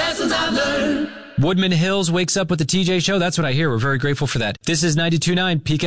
lessons I've learned. Woodman Hills wakes up with the TJ Show. That's what I hear. We're very grateful for that. This is 92.9 Peak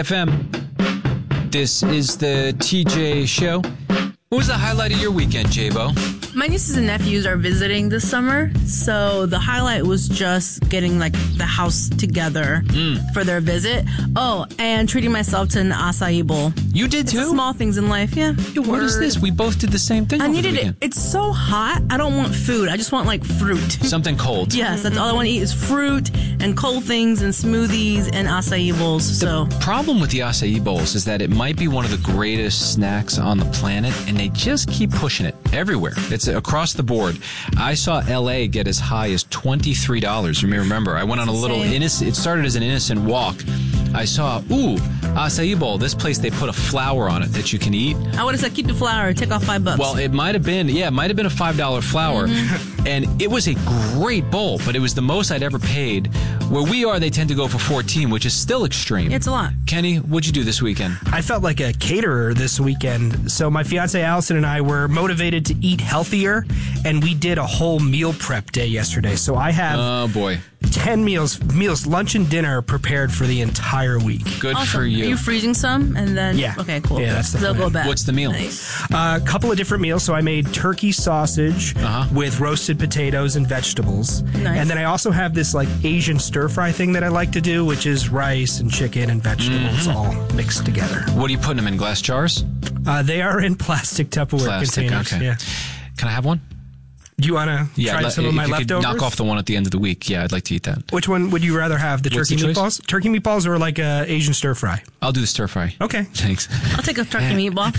FM. This is the TJ Show. What was the highlight of your weekend, J-Bo? My nieces and nephews are visiting this summer, so the highlight was just getting like the house together for their visit. Oh, and treating myself to an acai bowl. You did too? Small things in life, yeah. What is this? We both did the same thing. I over needed the it. weekend. It's so hot. I don't want food. I just want like fruit. Something cold. Yes, that's all I want to eat is fruit and cold things and smoothies and acai bowls. So The problem with the acai bowls is that it might be one of the greatest snacks on the planet, and they just keep pushing it everywhere. It's across the board. I saw LA get as high as $23. You may remember. I went on a little innocent, it started as an innocent walk. I saw, acai bowl. This place, they put a flour on it that you can eat. I would have said keep the flour, take off $5. Well, it might have been a $5 flour. And it was a great bowl, but it was the most I'd ever paid. Where we are, they tend to go for 14, which is still extreme. It's a lot. Kenny, what'd you do this weekend? I felt like a caterer this weekend. So my fiance Allison and I were motivated to eat healthier, and we did a whole meal prep day yesterday. So I have Oh, boy. 10 meals, lunch and dinner prepared for the entire week. Good Awesome. for you. Are you freezing some? And then, Yeah. Okay, cool. Yeah, that's the They'll plan. go back. What's the meal? Nice. A couple of different meals. So I made turkey sausage with roasted potatoes and vegetables. Nice. And then I also have this like Asian stir fry thing that I like to do, which is rice and chicken and vegetables all mixed together. What are you putting them in, glass jars? They are in plastic Tupperware containers. Okay. Yeah. Can I have one? Do you want to try some of my if you leftovers? could knock off the one at the end of the week. Yeah, I'd like to eat that. Which one would you rather have? The What's turkey the choice? meatballs? Turkey meatballs or like a Asian stir fry? I'll do the stir fry. Okay. Thanks. I'll take a turkey meatball.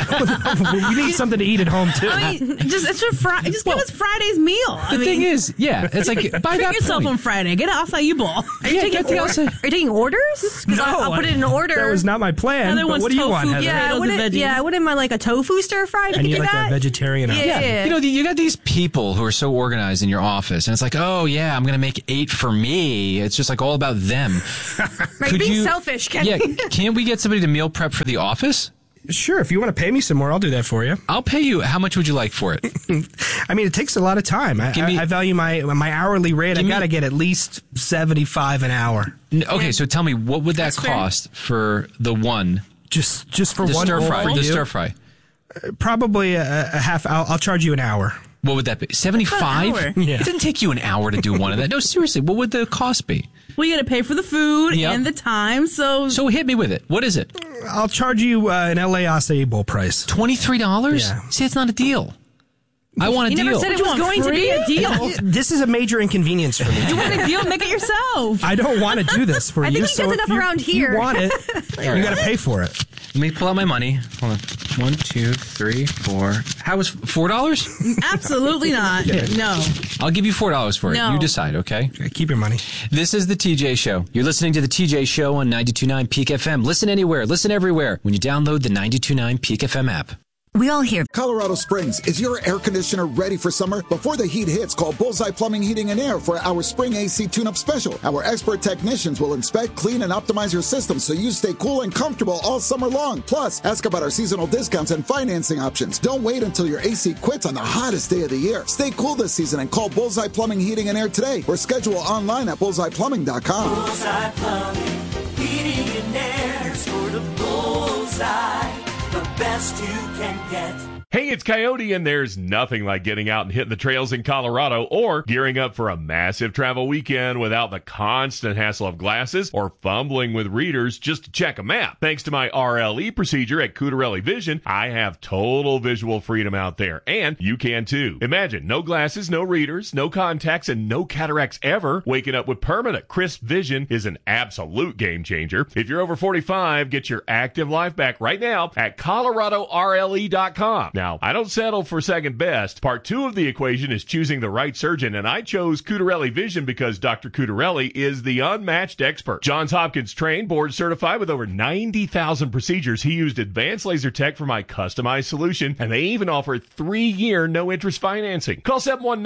You need something to eat at home too. I mean, just give us Friday's meal. The thing is, it's like, by treat that yourself point. on Friday. Get an acai bowl. Are you Are you taking orders? Because I'll put it in order. That was not my plan. Another But one's what do you want, tofu, Heather? I wouldn't mind like a tofu stir fry. I need like a vegetarian option. Yeah. You know, you got these people who are so organized in your office, and it's like, oh, yeah, I'm going to make 8 for me. It's just like all about them. Right, being selfish, Kenny. Yeah, can't we get somebody to meal prep for the office? Sure, if you want to pay me some more, I'll do that for you. I'll pay you. How much would you like for it? I mean, it takes a lot of time. I value my hourly rate. I got to get at least $75 an hour. Okay, so tell me, what would that cost for the one? Just for the one stir bowl fry. for The you? stir fry. Probably a half. I'll charge you an hour. What would that be? 75? Yeah. It didn't take you an hour to do one of that. No, seriously, what would the cost be? Well, you got to pay for the food Yep. and the time. So hit me with it. What is it? I'll charge you an LA acai bowl price. $23? Yeah. See, it's not a deal. I want a You deal. never said it was going to be a deal. This is a major inconvenience for me. you want a deal? Make it yourself. I don't want to do this for I you. think he does so enough if you, around if here. you want it, you got to pay for it. Let me pull out my money. Hold on. 1, 2, 3, 4. How was $4? Absolutely not. No. I'll give you $4 for it. No. You decide, okay? Okay, keep your money. This is the TJ Show. You're listening to the TJ Show on 92.9 Peak FM. Listen anywhere, listen everywhere when you download the 92.9 Peak FM app. We all hear Colorado Springs, is your air conditioner ready for summer? Before the heat hits, call Bullseye Plumbing, Heating, and Air for our spring AC tune-up special. Our expert technicians will inspect, clean, and optimize your system so you stay cool and comfortable all summer long. Plus, ask about our seasonal discounts and financing options. Don't wait until your AC quits on the hottest day of the year. Stay cool this season and call Bullseye Plumbing, Heating, and Air today or schedule online at bullseyeplumbing.com. Bullseye Plumbing, Heating and Air, sort of bullseye, the best you can get. Hey, it's Coyote, and there's nothing like getting out and hitting the trails in Colorado or gearing up for a massive travel weekend without the constant hassle of glasses or fumbling with readers just to check a map. Thanks to my RLE procedure at Cutarelli Vision, I have total visual freedom out there, and you can too. Imagine no glasses, no readers, no contacts, and no cataracts ever. Waking up with permanent crisp vision is an absolute game changer. If you're over 45, get your active life back right now at ColoradoRLE.com. Now, I don't settle for second best. Part 2 of the equation is choosing the right surgeon, and I chose Cutarelli Vision because Dr. Cutarelli is the unmatched expert. Johns Hopkins trained, board certified with over 90,000 procedures. He used advanced laser tech for my customized solution, and they even offer 3-year no-interest financing. Call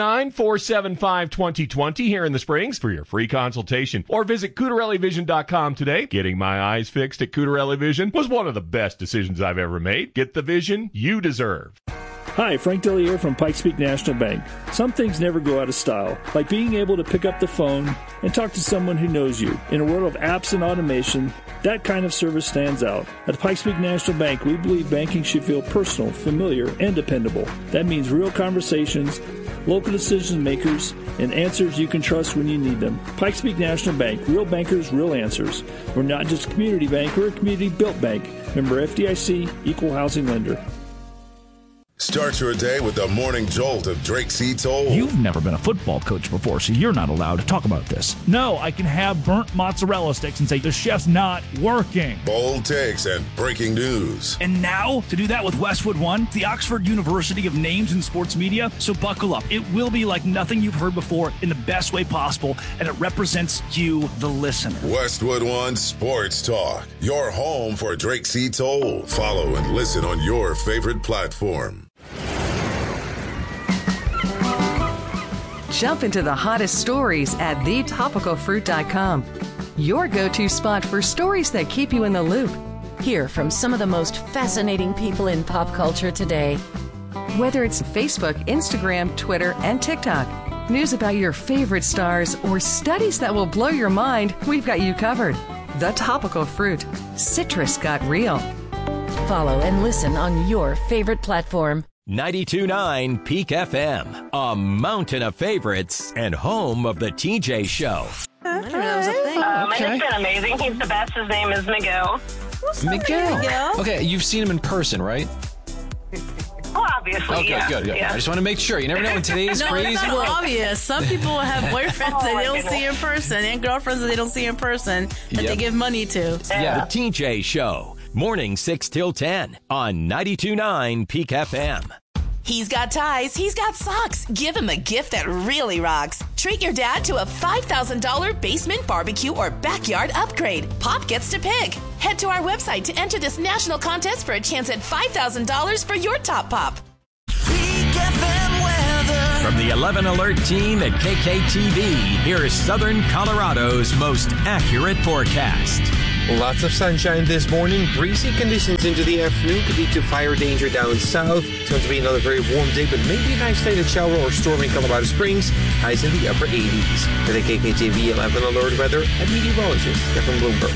719-475-2020 here in the Springs for your free consultation, or visit CutarelliVision.com today. Getting my eyes fixed at Cutarelli Vision was one of the best decisions I've ever made. Get the vision you deserve. Hi, Frank Dilley here from Pikes Peak National Bank. Some things never go out of style, like being able to pick up the phone and talk to someone who knows you. In a world of apps and automation, that kind of service stands out. At Pikes Peak National Bank, we believe banking should feel personal, familiar, and dependable. That means real conversations, local decision makers, and answers you can trust when you need them. Pikes Peak National Bank, real bankers, real answers. We're not just a community bank, we're a community-built bank. Member FDIC, equal housing lender. Start your day with the morning jolt of Drake C. Toll. You've never been a football coach before, so you're not allowed to talk about this. No, I can have burnt mozzarella sticks and say the chef's not working. Bold takes and breaking news. And now, to do that with Westwood One, the Oxford University of Names in Sports Media. So buckle up. It will be like nothing you've heard before in the best way possible, and it represents you, the listener. Westwood One Sports Talk, your home for Drake C. Toll. Follow and listen on your favorite platform. Jump into the hottest stories at thetopicalfruit.com. Your go-to spot for stories that keep you in the loop. Hear from some of the most fascinating people in pop culture today. Whether it's Facebook, Instagram, Twitter, and TikTok, news about your favorite stars, or studies that will blow your mind, we've got you covered. The Topical Fruit. Citrus got real. Follow and listen on your favorite platform. 92.9 Peak FM, a mountain of favorites and home of the TJ Show. And it's been amazing. He's the best. His name is Miguel. Miguel. Okay, you've seen him in person, right? Well, obviously, okay, good. Yeah. I just want to make sure. You never know in today's crazy it's not world. obvious. Some people have boyfriends that they don't see in person and girlfriends that they don't see in person that they give money to. Yeah. The TJ Show. Morning 6 till 10 on 92.9 Peak FM. He's got ties. He's got socks. Give him a gift that really rocks. Treat your dad to a $5,000 basement barbecue or backyard upgrade. Pop gets to pick. Head to our website to enter this national contest for a chance at $5,000 for your top pop. From the 11 Alert team at KKTV, here's Southern Colorado's most accurate forecast. Lots of sunshine this morning. Breezy conditions into the afternoon could lead to fire danger down south. It's going to be another very warm day, but maybe an isolated shower or storm in Colorado Springs. Highs in the upper 80s. For the KKTV 11 Alert weather, I'm meteorologist Stephen Bloomberg.